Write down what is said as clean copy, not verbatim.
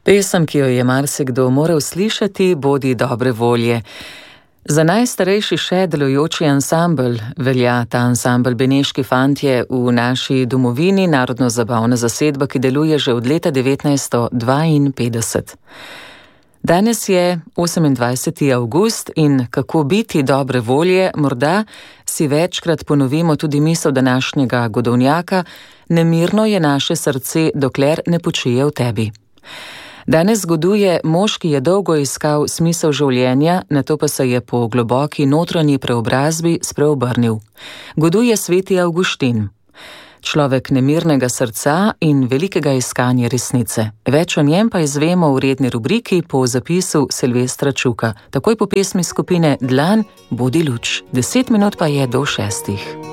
Pesem, ki jo je marsikdo moral slišati, Bodi dobre volje. Za najstarejši še delujoči ansambel velja ta ansambel Beneški fantje v naši domovini, narodno-zabavna zasedba, ki deluje že od leta 1952. Danes je 28. avgust in kako biti dobre volje, morda si večkrat ponovimo tudi misel današnjega godovnjaka: nemirno je naše srce, dokler ne počije v tebi. Danes zgoduje mož, ki je dolgo iskal smisel življenja, nato pa se je po globoki notranji preobrazbi spreobrnil. Goduje sveti Avguštin. Človek nemirnega srca in velikega iskanja resnice. Več o njem pa izvemo v redni rubriki po zapisu Silvestra Čuka. Takoj po pesmi skupine Dlan, Bodi luč. 10 minut pa je do 6.